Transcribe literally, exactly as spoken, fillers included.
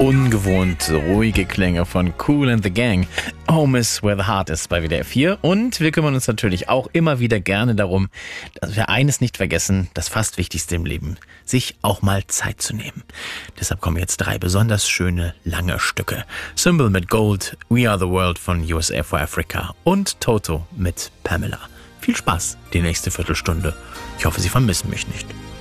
Ungewohnt ruhige Klänge von Kool and the Gang. Home is where the heart is bei W D R vier. Und wir kümmern uns natürlich auch immer wieder gerne darum, dass wir eines nicht vergessen, das fast Wichtigste im Leben, sich auch mal Zeit zu nehmen. Deshalb kommen jetzt drei besonders schöne, lange Stücke. Symbol mit Gold, We Are the World von U S A for Africa und Toto mit Pamela. Viel Spaß die nächste Viertelstunde. Ich hoffe, Sie vermissen mich nicht.